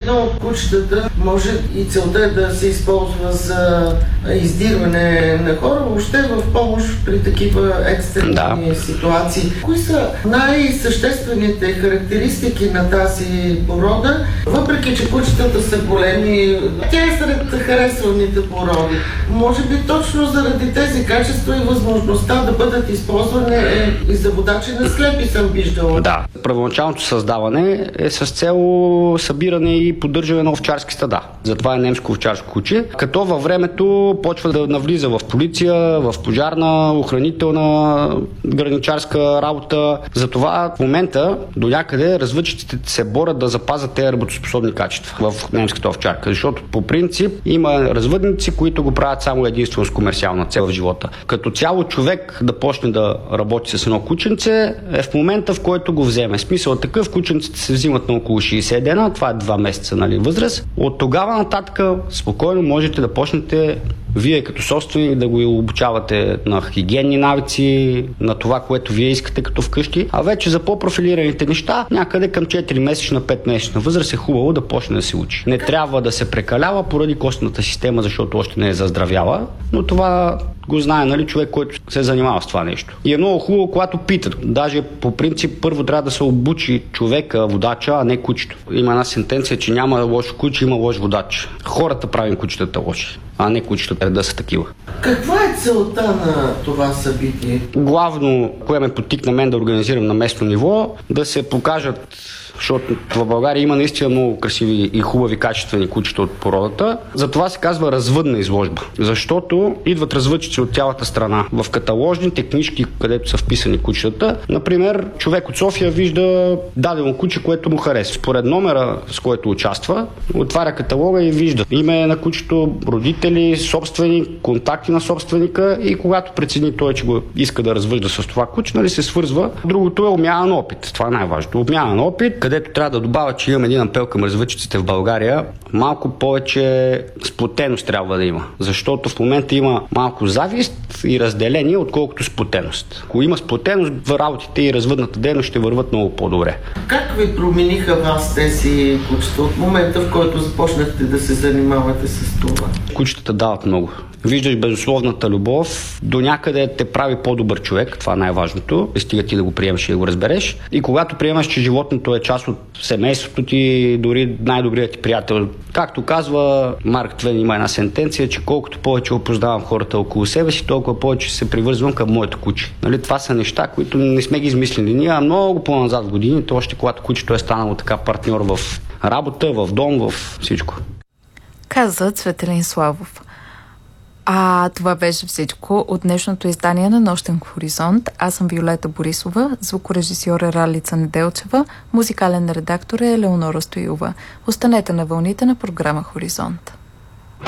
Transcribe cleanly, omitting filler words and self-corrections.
едно от кучетата може и целта е да се използва за издирване на хора, въобще в помощ при такива екстрени ситуации. Кои са най-съществените характеристики на тази порода, въпреки че кучетата са големи, тя е сред харесваните породи. Може би точно заради тези качества и възможността да бъдат използвани и за водачи на слепи съм виждала. Да. Първоначалното създаване е с цел събиране и поддържане на овчарски стада. Затова е немско овчарско куче, като във времето почва да навлиза в полиция, в пожарна, охранителна, граничарска работа. Затова в момента до някъде развъдчиците се борят да запазят тези работоспособни качества в немската овчарка, защото по принцип има развъдници, които го правят само единствено с комерциална цел в живота. Като цяло човек да почне да работи с едно кученце е в момента, в който го вземе. Смисъл такъв, кученците се взимат на около 60 дена, това е 2 месеца възраст. От тогава нататък спокойно можете да почнете вие като собственик да го обучавате на хигиенни навици, на това, което вие искате като вкъщи, а вече за по-профилираните неща, някъде към 4-месечна, 5-месечна възраст е хубаво да почне да се учи. Не трябва да се прекалява поради костната система, защото още не е заздравяла, но това го знае, човек, който се занимава с това нещо. И е много хубаво, когато питат. Даже по принцип първо трябва да се обучи човека, водача, а не кучето. Има една сентенция, че няма лошо куче, има лош водач. Хората правим кучетата лоши, а не кучетата да са такива. Каква е целта на това събитие? Главно, кое ме потикна мен да организирам на местно ниво, да се покажат, защото в България има наистина много красиви и хубави качествени кучета от породата. Затова се казва развъдна изложба, защото идват развъдчици от цялата страна. В каталожните книжки, където са вписани кучетата, например, човек от София вижда дадено куче, което му харесва. Според номера, с който участва, отваря каталога и вижда име на кучето, родители, собственик, контакти на собственика и когато прецени той, че го иска да развъжда с това куче, се свързва. Другото е обмяна на опит. Това е най-важното. Обмяна на опит, където трябва да добавя, че имам един апел към развъдчиците в България, малко повече сплотеност трябва да има. Защото в момента има малко завист и разделение, отколкото сплотеност. Ако има сплотеност, в работите и развъдната дейност ще върват много по-добре. Как ви промениха вас тези кучета от момента, в който започнахте да се занимавате с това? Кучетата дават много. Виждаш безусловната любов, до някъде те прави по-добър човек, това е най-важното, стига ти да го приемеш и да го разбереш. И когато приемаш, че животното е част от семейството ти, дори най-добрият ти приятел. Както казва Марк Твен, има една сентенция, че колкото повече опознавам хората около себе си, толкова повече се привързвам към моето куче. Това са неща, които не сме ги измислили ние, а много по-назад в годините, още когато кучето е станало така партньор в работа, в дом, в всичко. Каза Цветелин Славов. Това беше всичко от днешното издание на Нощен хоризонт. Аз съм Виолета Борисова, звукорежисьор е Ралица Неделчева, музикален редактор е Елеонора Стоилова. Останете на вълните на програма Хоризонт.